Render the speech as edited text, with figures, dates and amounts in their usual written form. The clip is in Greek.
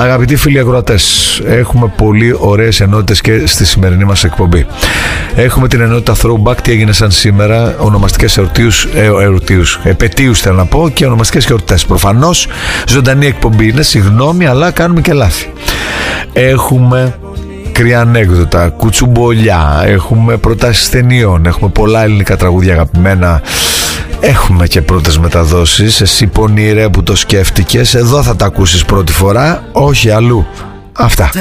Αγαπητοί φίλοι ακροατές, έχουμε πολύ ωραίες ενότητες και στη σημερινή μας εκπομπή. Έχουμε την ενότητα Throwback, τι έγινε σαν σήμερα, ονομαστικές επετείους θέλω να πω, και ονομαστικές εορτές. Προφανώς ζωντανή εκπομπή είναι, συγγνώμη, αλλά κάνουμε και λάθη. Έχουμε κρύα ανέκδοτα, κουτσουμπολιά, έχουμε προτάσεις ταινιών, έχουμε πολλά ελληνικά τραγούδια αγαπημένα. Έχουμε και πρώτες μεταδόσεις. Εσύ πονήρε που το σκέφτηκες, εδώ θα τα ακούσεις πρώτη φορά, όχι αλλού. Αυτά.